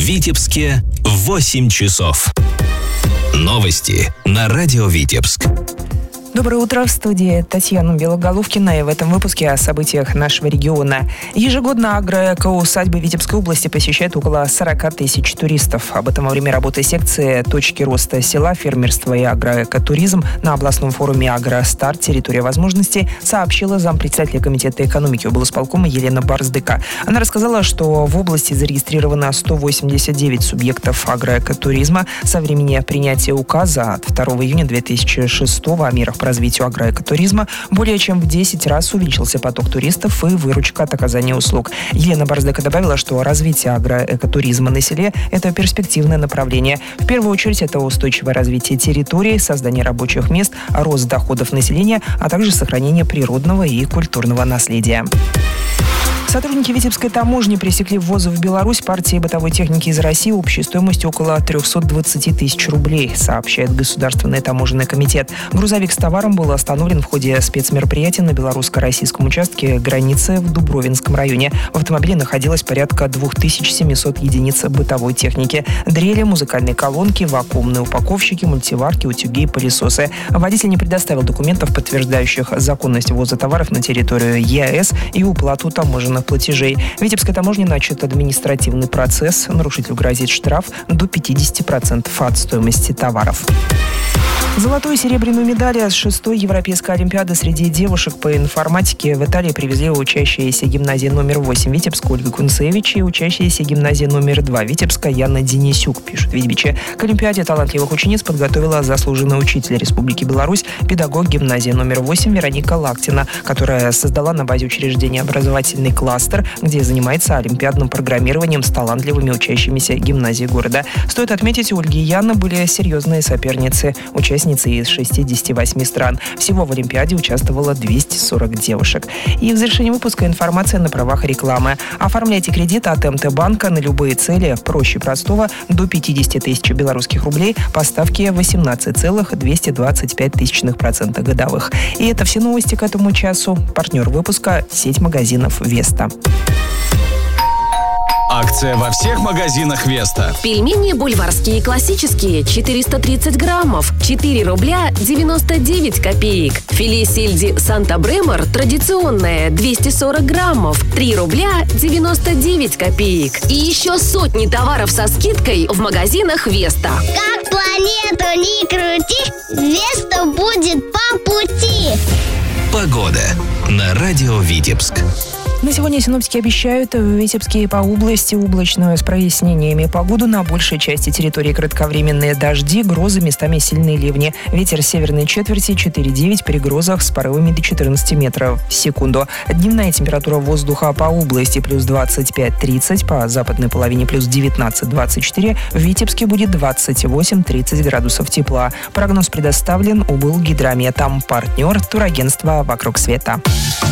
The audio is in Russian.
Витебске 8 часов. Новости на радио Витебск. Доброе утро, в студии Татьяна Белоголовкина, и в этом выпуске о событиях нашего региона. Ежегодно агроэко-усадьбы Витебской области посещают около 40 тысяч туристов. Об этом во время работы секции «Точки роста села, фермерство и агроэкотуризм» на областном форуме «Агростарт. Территория возможностей» сообщила зампредседателя комитета экономики облсполкома Елена Барздыка. Она рассказала, что в области зарегистрировано 189 субъектов агроэкотуризма со времени принятия указа от 2 июня 2006 о мерах по развитию агроэкотуризма. Более чем в 10 раз увеличился поток туристов и выручка от оказания услуг. Елена Барздыка добавила, что развитие агроэкотуризма на селе – это перспективное направление. В первую очередь это устойчивое развитие территории, создание рабочих мест, рост доходов населения, а также сохранение природного и культурного наследия. Сотрудники Витебской таможни пресекли ввозы в Беларусь партии бытовой техники из России общей стоимостью около 320 тысяч рублей, сообщает Государственный таможенный комитет. Грузовик с товаром был остановлен в ходе спецмероприятия на белорусско-российском участке границы в Дубровинском районе. В автомобиле находилось порядка 2700 единиц бытовой техники. Дрели, музыкальные колонки, вакуумные упаковщики, мультиварки, утюги и пылесосы. Водитель не предоставил документов, подтверждающих законность ввоза товаров на территорию ЕАЭС и уплату таможенных платежей. В Витебской таможне начат административный процесс. Нарушителю грозит штраф до 50% от стоимости товаров. Золотую и серебряную медали с 6-й Европейской олимпиады среди девушек по информатике в Италии привезли учащиеся гимназии номер 8 Витебска Ольга Кунцевич и учащиеся гимназии номер 2 Витебска Яна Денисюк, пишут Витебичи. К олимпиаде талантливых учениц подготовила заслуженный учитель Республики Беларусь, педагог гимназии номер 8 Вероника Лактина, которая создала на базе учреждения образовательный кластер, где занимается олимпиадным программированием с талантливыми учащимися гимназий города. Стоит отметить, у Ольги и Яны были серьезные соперницы, участницы из 68 стран. Всего в Олимпиаде участвовало 240 девушек. И в завершении выпуска информация на правах рекламы. Оформляйте кредит от МТ-банка на любые цели проще простого до 50 тысяч белорусских рублей по ставке 18,225% годовых. И это все новости к этому часу. Партнер выпуска – сеть магазинов «Веста». Акция во всех магазинах «Веста». Пельмени бульварские классические 430 граммов, 4 рубля 99 копеек. Филе сельди Санта-Бремор традиционное 240 граммов, 3 рубля 99 копеек. И еще сотни товаров со скидкой в магазинах «Веста». Как планету не крути, «Веста» будет по пути. Погода на радио Витебск. На сегодня синоптики обещают в Витебске и по области облачную с прояснениями погоду. На большей части территории кратковременные дожди, грозы, местами сильные ливни. Ветер северной четверти 4,9 при грозах с порывами до 14 метров в секунду. Дневная температура воздуха по области плюс 25-30, по западной половине плюс 19-24. В Витебске будет 28-30 градусов тепла. Прогноз предоставлен УБЛГидрометом. Партнер турагентства «Вокруг света».